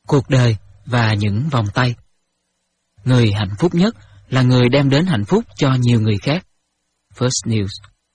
Cuộc đời và những vòng tay. Người hạnh phúc nhất là người đem đến hạnh phúc cho nhiều người khác. First News.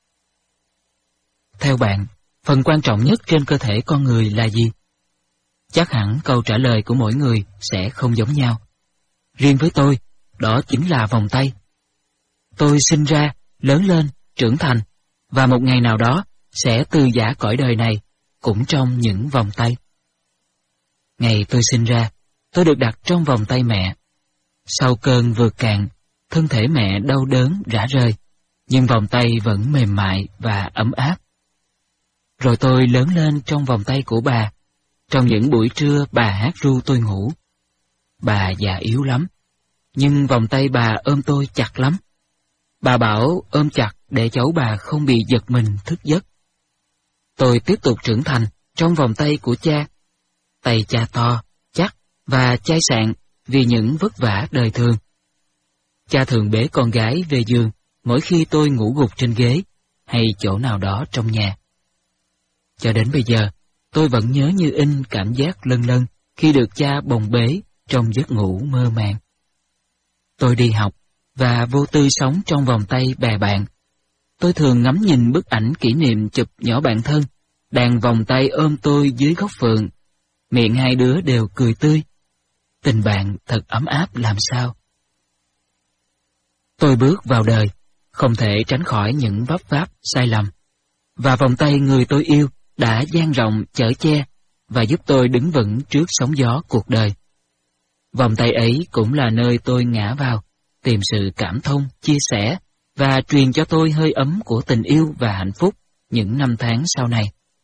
Theo bạn, phần quan trọng nhất trên cơ thể con người là gì? Chắc hẳn câu trả lời của mỗi người sẽ không giống nhau. Riêng với tôi, đó chính là vòng tay. Tôi sinh ra, lớn lên, trưởng thành, và một ngày nào đó sẽ từ giã cõi đời này, cũng trong những vòng tay. Ngày tôi sinh ra, tôi được đặt trong vòng tay mẹ. Sau cơn vượt cạn, thân thể mẹ đau đớn, rã rời, nhưng vòng tay vẫn mềm mại và ấm áp. Rồi tôi lớn lên trong vòng tay của bà. Trong những buổi trưa bà hát ru tôi ngủ. Bà già yếu lắm, nhưng vòng tay bà ôm tôi chặt lắm. Bà bảo ôm chặt để cháu bà không bị giật mình thức giấc. Tôi tiếp tục trưởng thành trong vòng tay của cha. Tay cha to, chắc và chai sạn vì những vất vả đời thường. Cha thường bế con gái về giường mỗi khi tôi ngủ gục trên ghế hay chỗ nào đó trong nhà. Cho đến bây giờ, tôi vẫn nhớ như in cảm giác lân lân khi được cha bồng bế trong giấc ngủ mơ màng. Tôi đi học và vô tư sống trong vòng tay bè bạn. Tôi thường ngắm nhìn bức ảnh kỷ niệm chụp nhỏ bạn thân, đang vòng tay ôm tôi dưới gốc phượng. Miệng hai đứa đều cười tươi. Tình bạn thật ấm áp làm sao. Tôi bước vào đời, không thể tránh khỏi những vấp váp, sai lầm. Và vòng tay người tôi yêu đã dang rộng chở che và giúp tôi đứng vững trước sóng gió cuộc đời. Vòng tay ấy cũng là nơi tôi ngã vào, tìm sự cảm thông, chia sẻ và truyền cho tôi hơi ấm của tình yêu và hạnh phúc những năm tháng sau này.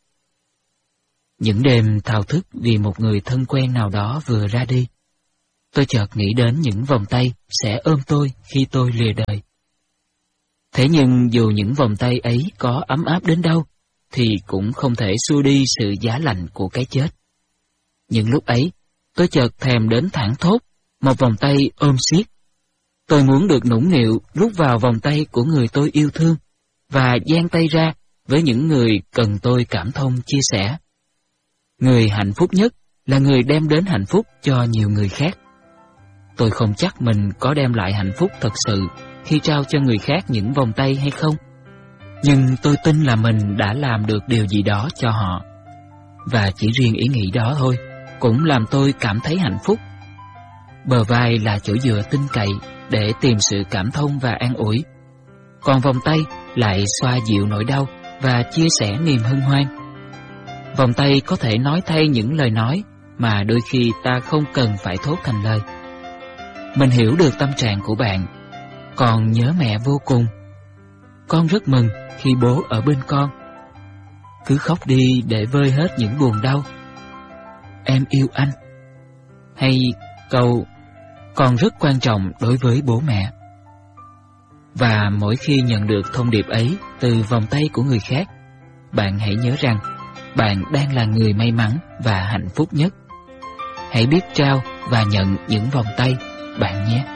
Những đêm thao thức vì một người thân quen nào đó vừa ra đi, tôi chợt nghĩ đến những vòng tay sẽ ôm tôi khi tôi lìa đời. Thế nhưng dù những vòng tay ấy có ấm áp đến đâu, thì cũng không thể xua đi sự giá lạnh của cái chết. Những lúc ấy, tôi chợt thèm đến thảng thốt, một vòng tay ôm siết. Tôi muốn được nũng nịu rút vào vòng tay của người tôi yêu thương, và dang tay ra với những người cần tôi cảm thông chia sẻ. Người hạnh phúc nhất là người đem đến hạnh phúc cho nhiều người khác. Tôi không chắc mình có đem lại hạnh phúc thật sự khi trao cho người khác những vòng tay hay không, nhưng tôi tin là mình đã làm được điều gì đó cho họ. Và chỉ riêng ý nghĩ đó thôi cũng làm tôi cảm thấy hạnh phúc. Bờ vai là chỗ dựa tin cậy để tìm sự cảm thông và an ủi, còn vòng tay lại xoa dịu nỗi đau và chia sẻ niềm hân hoan. Vòng tay có thể nói thay những lời nói mà đôi khi ta không cần phải thốt thành lời. Mình hiểu được tâm trạng của bạn. Con nhớ mẹ vô cùng. Con rất mừng khi bố ở bên con. Cứ khóc đi để vơi hết những buồn đau. Em yêu anh. Hay câu con rất quan trọng đối với bố mẹ. Và mỗi khi nhận được thông điệp ấy từ vòng tay của người khác, bạn hãy nhớ rằng bạn đang là người may mắn và hạnh phúc nhất. Hãy biết trao và nhận những vòng tay bạn nhé.